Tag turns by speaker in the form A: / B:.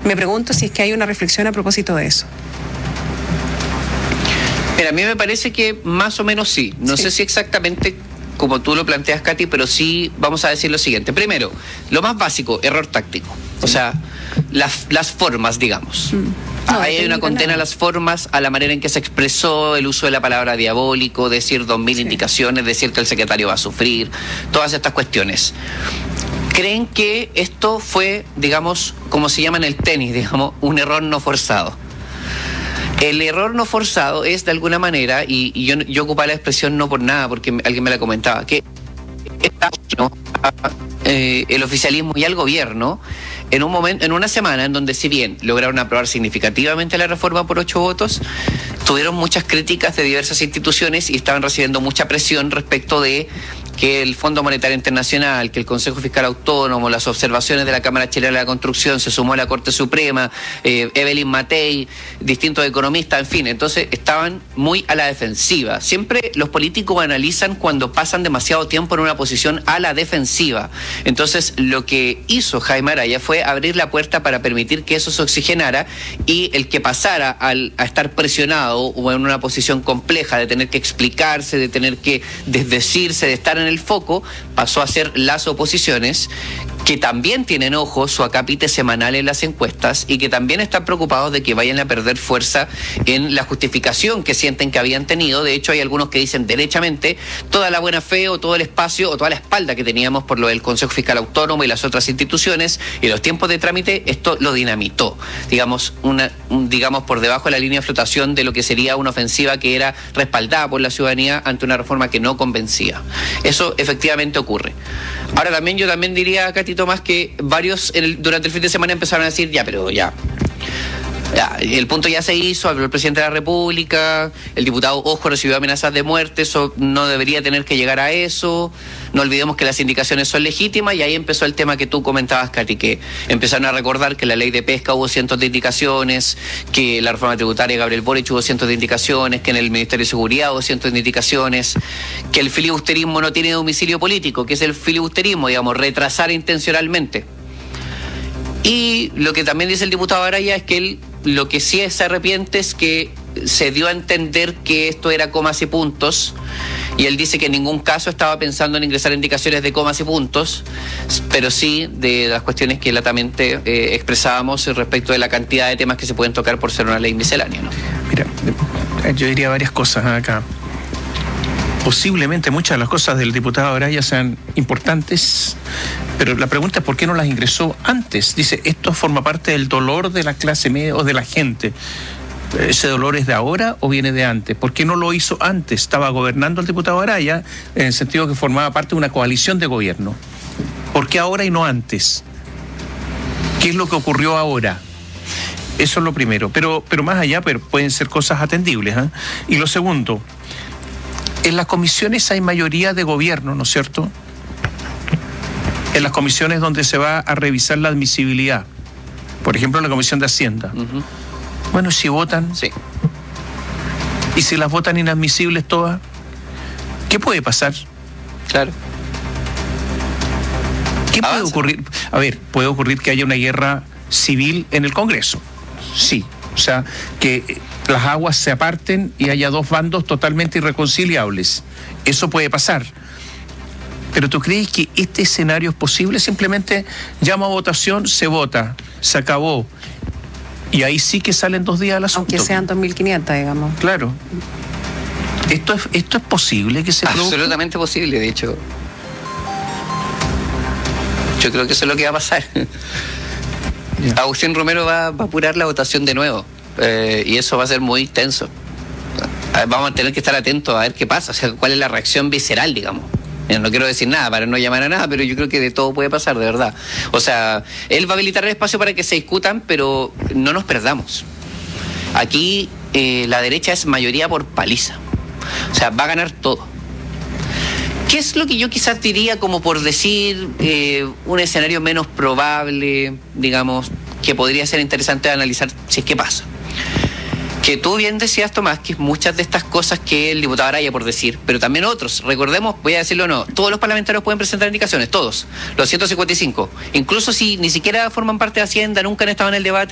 A: Me pregunto si es que hay una reflexión a propósito de eso.
B: Mira, a mí me parece que más o menos sí. No sé si exactamente como tú lo planteas, Katy, pero sí vamos a decir lo siguiente. Primero, lo más básico, error táctico. O sea, las formas, digamos. No, ahí hay una condena a las formas, a la manera en que se expresó, el uso de la palabra diabólico, decir 2000 indicaciones, decir que el secretario va a sufrir, todas estas cuestiones. ¿Creen que esto fue, digamos, como se llama en el tenis, digamos, un error no forzado? El error no forzado es de alguna manera, y yo ocupaba la expresión no por nada, porque alguien me la comentaba, que el oficialismo y el gobierno en un momento, en una semana en donde si bien lograron aprobar significativamente la reforma por 8 votos, tuvieron muchas críticas de diversas instituciones y estaban recibiendo mucha presión respecto de que el Fondo Monetario Internacional, que el Consejo Fiscal Autónomo, las observaciones de la Cámara Chilena de la Construcción, se sumó a la Corte Suprema, Evelyn Matei, distintos economistas, en fin, entonces estaban muy a la defensiva. Siempre los políticos analizan cuando pasan demasiado tiempo en una posición a la defensiva. Entonces lo que hizo Jaime Araya fue abrir la puerta para permitir que eso se oxigenara y el que pasara a estar presionado o en una posición compleja de tener que explicarse, de tener que desdecirse, de estar en el foco, pasó a ser las oposiciones, que también tienen ojo su acápite semanal en las encuestas y que también están preocupados de que vayan a perder fuerza en la justificación que sienten que habían tenido. De hecho, hay algunos que dicen derechamente toda la buena fe o todo el espacio o toda la espalda que teníamos por lo del Consejo Fiscal Autónomo y las otras instituciones y los tiempos de trámite, esto lo dinamitó, digamos, digamos por debajo de la línea de flotación de lo que sería una ofensiva que era respaldada por la ciudadanía ante una reforma que no convencía. Eso efectivamente ocurre. Ahora también yo diría, Katy Tomás, que varios durante el fin de semana empezaron a decir, ya, el punto ya se hizo, habló el presidente de la República, el diputado Ojo recibió amenazas de muerte, eso no debería tener que llegar a eso, no olvidemos que las indicaciones son legítimas, y ahí empezó el tema que tú comentabas, Katy, que empezaron a recordar que en la ley de pesca hubo cientos de indicaciones, que la reforma tributaria de Gabriel Boric hubo cientos de indicaciones, que en el Ministerio de Seguridad hubo cientos de indicaciones, que el filibusterismo no tiene domicilio político, que es el filibusterismo, digamos, retrasar intencionalmente. Y lo que también dice el diputado Araya es que él lo que sí se arrepiente es que se dio a entender que esto era comas y puntos, y él dice que en ningún caso estaba pensando en ingresar indicaciones de comas y puntos, pero sí de las cuestiones que latamente expresábamos respecto de la cantidad de temas que se pueden tocar por ser una ley miscelánea, ¿no?
C: Mira, yo diría varias cosas acá. Posiblemente muchas de las cosas del diputado Araya sean importantes, pero la pregunta es por qué no las ingresó antes. Dice, esto forma parte del dolor de la clase media o de la gente. ¿Ese dolor es de ahora o viene de antes? ¿Por qué no lo hizo antes? Estaba gobernando el diputado Araya en el sentido que formaba parte de una coalición de gobierno. ¿Por qué ahora y no antes? ¿Qué es lo que ocurrió ahora? Eso es lo primero. Pero más allá pueden ser cosas atendibles, ¿eh? Y lo segundo, en las comisiones hay mayoría de gobierno, ¿no es cierto? En las comisiones donde se va a revisar la admisibilidad. Por ejemplo, en la Comisión de Hacienda. Bueno, si votan,
B: sí.
C: Y si las votan inadmisibles todas, ¿qué puede pasar?
B: Claro.
C: ¿Qué puede ocurrir? A ver, puede ocurrir que haya una guerra civil en el Congreso. Sí. O sea, que las aguas se aparten y haya dos bandos totalmente irreconciliables. Eso puede pasar. ¿Pero tú crees que este escenario es posible? Simplemente llama a votación, se vota, se acabó. Y ahí sí que salen 2 días al asunto.
A: Aunque sean 2.500, digamos.
C: Claro. ¿Esto es posible que se produzca?
B: Absolutamente posible, de hecho. Yo creo que eso es lo que va a pasar. Yeah. Agustín Romero va a apurar la votación de nuevo. Y eso va a ser muy tenso. Vamos a tener que estar atentos a ver qué pasa, o sea, cuál es la reacción visceral, digamos. No quiero decir nada para no llamar a nada, pero yo creo que de todo puede pasar, de verdad. O sea, él va a habilitar el espacio para que se discutan, pero no nos perdamos. Aquí la derecha es mayoría por paliza. O sea, va a ganar todo. ¿Qué es lo que yo quizás diría como por decir un escenario menos probable, digamos, que podría ser interesante de analizar si es que pasa? Que tú bien decías, Tomás, que muchas de estas cosas que el diputado Araya, por decir, pero también otros, recordemos, voy a decirlo o no, todos los parlamentarios pueden presentar indicaciones, todos, los 155, incluso si ni siquiera forman parte de Hacienda, nunca han estado en el debate,